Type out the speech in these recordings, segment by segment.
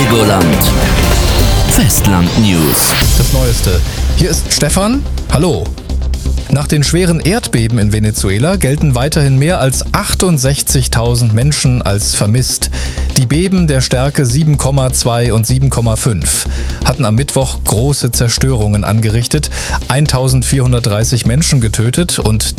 Helgoland. Festland-News. Das Neueste. Hier ist Stefan. Hallo. Nach den schweren Erdbeben in Venezuela gelten weiterhin mehr als 68.000 Menschen als vermisst. Die Beben der Stärke 7,2 und 7,5 hatten am Mittwoch große Zerstörungen angerichtet, 1.430 Menschen getötet und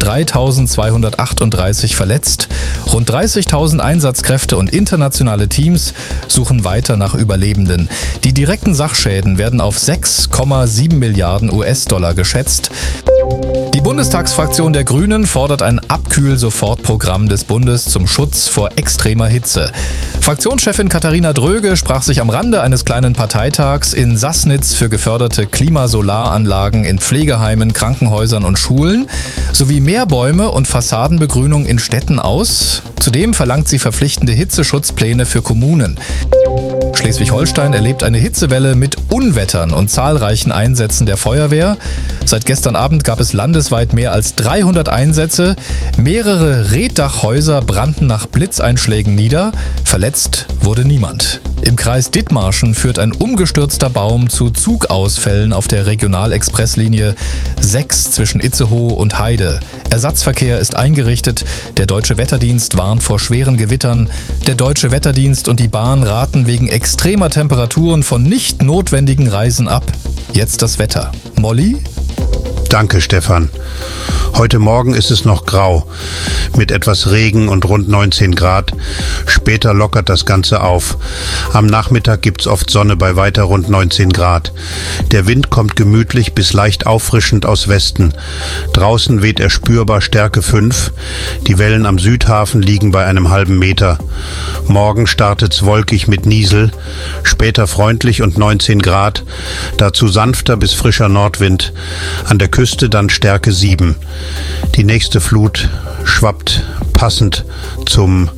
3.238 verletzt. Rund 30.000 Einsatzkräfte und internationale Teams suchen weiter nach Überlebenden. Die direkten Sachschäden werden auf 6,7 Milliarden US-Dollar geschätzt. Die Bundestagsfraktion der Grünen fordert ein Abkühl-Sofortprogramm des Bundes zum Schutz vor extremer Hitze. Fraktionschefin Katharina Dröge sprach sich am Rande eines kleinen Parteitags in Sassnitz für geförderte Klimasolaranlagen in Pflegeheimen, Krankenhäusern und Schulen sowie mehr Bäume und Fassadenbegrünung in Städten aus. Zudem verlangt sie verpflichtende Hitzeschutzpläne für Kommunen. Schleswig-Holstein erlebt eine Hitzewelle mit Unwettern und zahlreichen Einsätzen der Feuerwehr. Seit gestern Abend gab es landesweit mehr als 300 Einsätze. Mehrere Reetdachhäuser brannten nach Blitzeinschlägen nieder. Verletzt wurde niemand. Im Kreis Dithmarschen führt ein umgestürzter Baum zu Zugausfällen auf der Regionalexpresslinie 6 zwischen Itzehoe und Heide. Ersatzverkehr ist eingerichtet. Der Deutsche Wetterdienst warnt vor schweren Gewittern. Der Deutsche Wetterdienst und die Bahn raten wegen extremer Temperaturen von nicht notwendigen Reisen ab. Jetzt das Wetter. Molly? Danke, Stefan. Heute Morgen ist es noch grau, mit etwas Regen und rund 19 Grad. Später lockert das Ganze auf. Am Nachmittag gibt's oft Sonne bei weiter rund 19 Grad. Der Wind kommt gemütlich bis leicht auffrischend aus Westen. Draußen weht er spürbar Stärke 5. Die Wellen am Südhafen liegen bei einem halben Meter. Morgen startet's wolkig mit Niesel, später freundlich und 19 Grad. Dazu sanfter bis frischer Nordwind. An der Küste dann Stärke 7. Die nächste Flut schwappt passend zum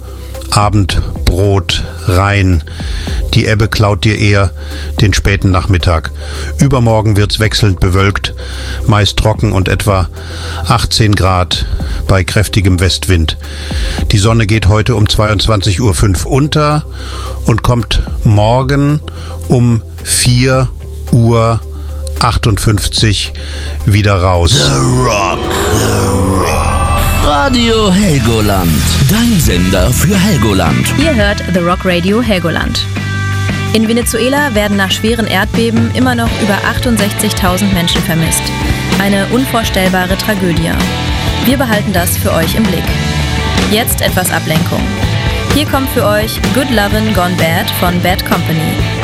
Abendbrot rein. Die Ebbe klaut dir eher den späten Nachmittag. Übermorgen wird's wechselnd bewölkt, meist trocken und etwa 18 Grad bei kräftigem Westwind. Die Sonne geht heute um 22:05 Uhr unter und kommt morgen um 4:58 Uhr wieder raus. The Rock. Radio Helgoland. Dein Sender für Helgoland. Ihr hört The Rock Radio Helgoland. In Venezuela werden nach schweren Erdbeben immer noch über 68.000 Menschen vermisst. Eine unvorstellbare Tragödie. Wir behalten das für euch im Blick. Jetzt etwas Ablenkung. Hier kommt für euch Good Lovin' Gone Bad von Bad Company.